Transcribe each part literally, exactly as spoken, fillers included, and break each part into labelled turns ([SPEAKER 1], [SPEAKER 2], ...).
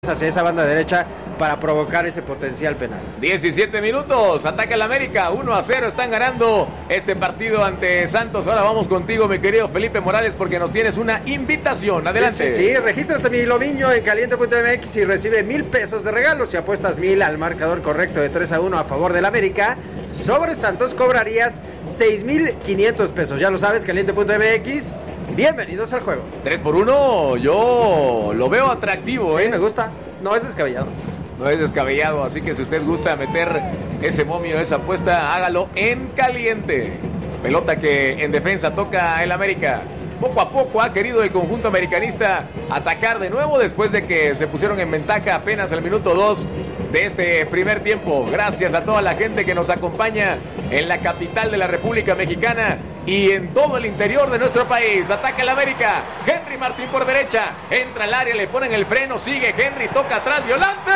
[SPEAKER 1] hacia esa banda derecha para provocar ese potencial penal.
[SPEAKER 2] diecisiete minutos, ataca el América, uno a cero, están ganando este partido ante Santos. Ahora vamos contigo, mi querido Felipe Morales, porque nos tienes una invitación. Adelante.
[SPEAKER 1] Sí, sí, sí. Regístrate mi Lomiño en caliente punto m x y recibe mil pesos de regalo. Si apuestas mil al marcador correcto de tres a uno a favor del América, sobre Santos cobrarías seis mil quinientos pesos. Ya lo sabes, caliente punto m x. Bienvenidos al juego.
[SPEAKER 2] tres por uno, yo lo veo atractivo,
[SPEAKER 1] Sí,
[SPEAKER 2] ¿eh?
[SPEAKER 1] me gusta. No es descabellado.
[SPEAKER 2] No es descabellado, así que si usted gusta meter ese momio, esa apuesta, hágalo en caliente. Pelota que en defensa toca el América. Poco a poco ha querido el conjunto americanista atacar de nuevo después de que se pusieron en ventaja apenas al minuto dos de este primer tiempo. Gracias a toda la gente que nos acompaña en la capital de la República Mexicana y en todo el interior de nuestro país. Ataca el América. Henry Martín por derecha. Entra al área, le ponen el freno. Sigue Henry, toca atrás. Violante.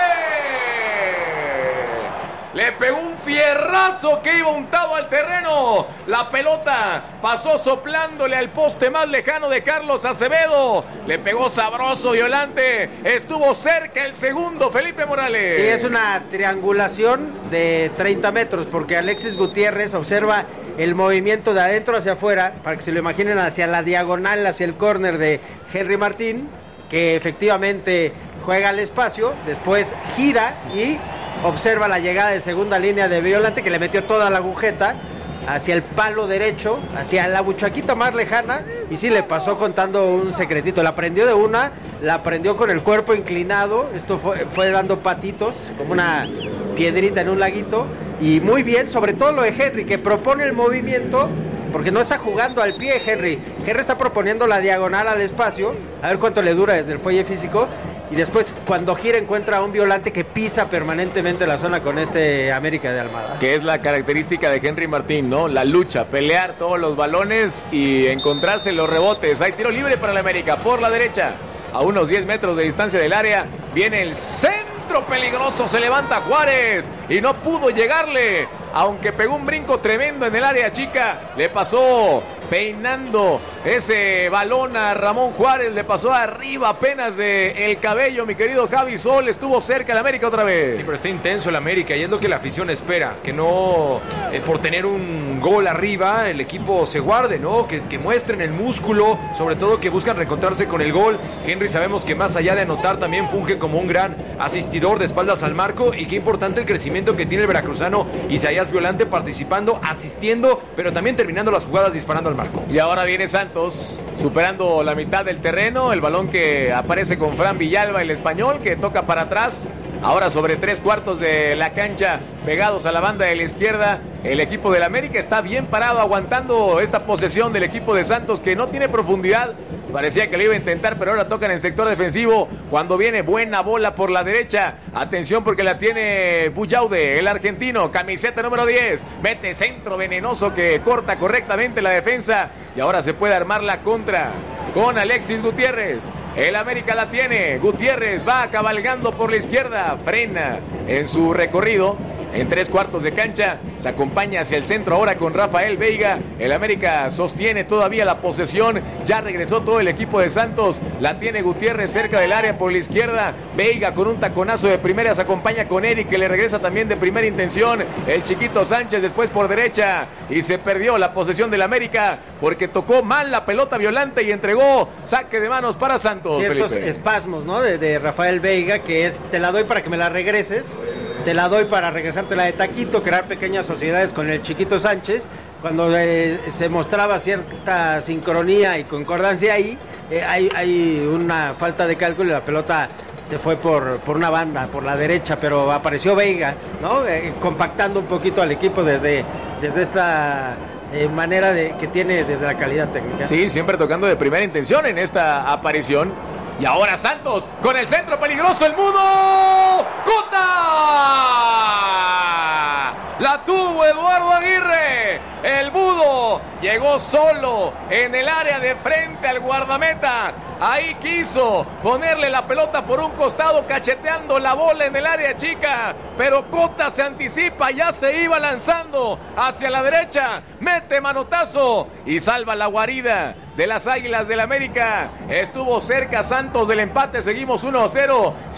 [SPEAKER 2] Le pegó un fierrazo que iba untado al terreno. La pelota pasó soplándole al poste más lejano de Carlos Acevedo. Le pegó sabroso Violante. Estuvo cerca el segundo, Felipe Morales.
[SPEAKER 1] Sí, es una triangulación de treinta metros, porque Alexis Gutiérrez observa el movimiento de adentro hacia afuera, para que se lo imaginen, hacia la diagonal, hacia el córner de Henry Martín, que efectivamente juega al espacio, después gira y observa la llegada de segunda línea de Violante, que le metió toda la agujeta hacia el palo derecho, hacia la buchaquita más lejana, y sí le pasó contando un secretito. La prendió de una, la prendió con el cuerpo inclinado, esto fue, fue dando patitos, como una piedrita en un laguito, y muy bien, sobre todo lo de Henry, que propone el movimiento, porque no está jugando al pie Henry. Henry está proponiendo la diagonal al espacio, a ver cuánto le dura desde el fuelle físico, y después cuando gira encuentra a un Violante que pisa permanentemente la zona con este América de Almada.
[SPEAKER 2] Que es la característica de Henry Martín, ¿no? La lucha, pelear todos los balones y encontrarse los rebotes. Hay tiro libre para el América por la derecha. A unos diez metros de distancia del área viene el centro peligroso, se levanta Juárez y no pudo llegarle, aunque pegó un brinco tremendo en el área chica, le pasó peinando ese balón a Ramón Juárez, le pasó arriba apenas de el cabello, mi querido Javi Sol, estuvo cerca el América otra vez.
[SPEAKER 3] Sí, pero está intenso el América y es lo que la afición espera, que no eh, por tener un gol arriba el equipo se guarde, ¿no? Que, que muestren el músculo, sobre todo que buscan reencontrarse con el gol. Henry sabemos que más allá de anotar también funge como un gran asistidor de espaldas al marco, y qué importante el crecimiento que tiene el veracruzano Isaías Violante, participando, asistiendo, pero también terminando las jugadas disparando al marco.
[SPEAKER 2] Y ahora viene Santos superando la mitad del terreno, el balón que aparece con Fran Villalba, el español, que toca para atrás. Ahora sobre tres cuartos de la cancha, pegados a la banda de la izquierda, el equipo del América está bien parado, aguantando esta posesión del equipo de Santos, que no tiene profundidad. Parecía que lo iba a intentar, pero ahora tocan en el sector defensivo, cuando viene buena bola por la derecha. Atención, porque la tiene Buyaude, el argentino, camiseta número diez. Mete centro venenoso que corta correctamente la defensa, y ahora se puede armar la contra con Alexis Gutiérrez. El América la tiene, Gutiérrez va cabalgando por la izquierda, frena en su recorrido en tres cuartos de cancha, se acompaña hacia el centro ahora con Rafael Veiga. El América sostiene todavía la posesión, ya regresó todo el equipo de Santos, la tiene Gutiérrez cerca del área por la izquierda. Veiga con un taconazo de primera se acompaña con Eric, que le regresa también de primera intención. El chiquito Sánchez después por derecha, y se perdió la posesión del América porque tocó mal la pelota Violante y entregó saque de manos para Santos.
[SPEAKER 1] Ciertos
[SPEAKER 2] Felipe.
[SPEAKER 1] espasmos, ¿no? De, de Rafael Veiga, que es, te la doy para que me la regreses, te la doy para regresarte la de taquito, crear pequeñas sociedades con el chiquito Sánchez. Cuando eh, se mostraba cierta sincronía y concordancia ahí, eh, hay, hay una falta de cálculo y la pelota se fue por, por una banda, por la derecha, pero apareció Veiga, ¿no? Eh, compactando un poquito al equipo desde, desde esta eh, manera de, que tiene desde la calidad técnica.
[SPEAKER 2] Sí, siempre tocando de primera intención en esta aparición. Y ahora Santos con el centro peligroso, el Mudo. ¡Cota! La tuvo Eduardo Aguirre. El Mudo llegó solo en el área de frente al guardameta. Ahí quiso ponerle la pelota por un costado, cacheteando la bola en el área chica. Pero Cota se anticipa, ya se iba lanzando hacia la derecha. Mete manotazo y salva la guarida de las Águilas del América. Estuvo cerca Santos del empate, seguimos uno a cero.